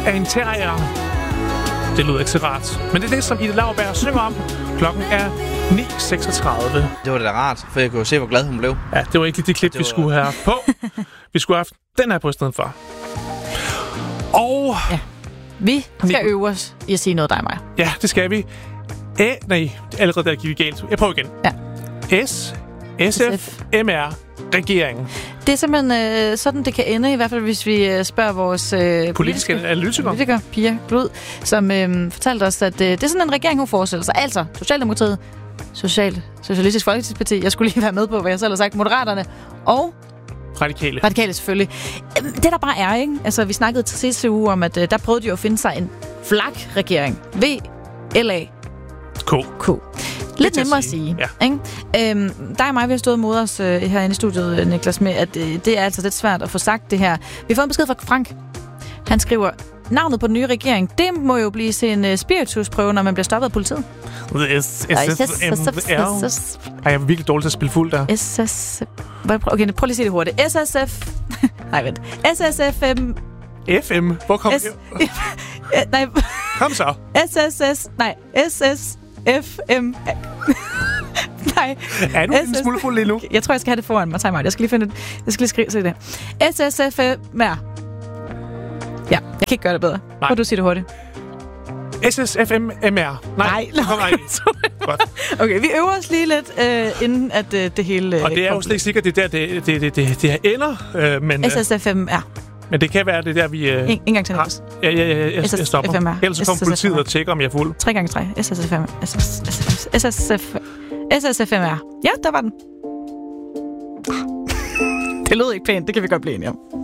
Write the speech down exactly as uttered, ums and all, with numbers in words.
af en terrier. Det lyder ikke så rart. Men det er det, som Ida Lauerberg synger om. Klokken er ni seksogtredive. Det var da rart, for jeg kunne jo se, hvor glad hun blev. Ja, det var ikke lige det klip, det vi var... skulle have på. Vi skulle have haft den her på i stedet for. Og... Ja. Vi skal øve os i at sige noget, dig og mig. Ja, det skal vi. Æ, nej, allerede der gik vi galt. Jeg prøver igen. Ja. S, S F, M R, regeringen. Det er simpelthen øh, sådan, det kan ende, i hvert fald hvis vi øh, spørger vores øh, politiske, politiske analytikere, politiker, Pia Glud, som øh, fortalte os, at øh, det er sådan en regering, hun forestiller sig. Altså, Socialdemokratiet, Social, Socialistisk Folkeparti, jeg skulle lige være med på, hvad jeg selv har sagt, Moderaterne og... Radikale. Radikale, selvfølgelig. Det der bare er, ikke? Altså, vi snakkede til sidste uge om, at øh, der prøvede de jo at finde sig en flak-regering. V, L A, K. K. Lidt nemmere at sige. Ja. Ikke? Øhm, der og mig, vi har stået mod os øh, herinde i studiet, Niklas, med, at øh, det er altså lidt svært at få sagt det her. Vi har fået en besked fra Frank. Han skriver, navnet på den nye regering, det må jo blive til en uh, spiritusprøve, når man bliver stoppet af politiet. S, S, F, M, R. Ej, jeg er virkelig dårlig til at spille fuld der. S S... Okay, prøv lige at sige det hurtigt. S S F... Nej, vent. S S F M... F M? Hvor kom S... det? Nej. Kom så. S S S... Nej. S S F M... Nej. Er du en smule fuld lige nu? Jeg tror, jeg skal have det foran mig. Tag mig. Jeg skal lige finde det. Jeg skal lige skrive se det. S S F M R. Ja, jeg kan ikke gøre det bedre. Nej. Prøv du at sige det hurtigt. S S F M M R. Nej, Nej. kom nej. Godt. Okay, vi øver os lige lidt, øh, inden at øh, det hele... Øh, og det er jo slet ikke sikkert, det der, det, det, det, det, det her ender. Øh, men, S S F M R. Men det kan være det der, vi... Øh, en, en gang til, har, ja, ja, ja, jeg, jeg stopper. S S F M R. Ellers så kommer politiet og tjekker, om jeg er fuld. Tre gange tre. S S F M R. S S F M R. Ja, der var den. Det lød ikke pænt, det kan vi godt blive enige om.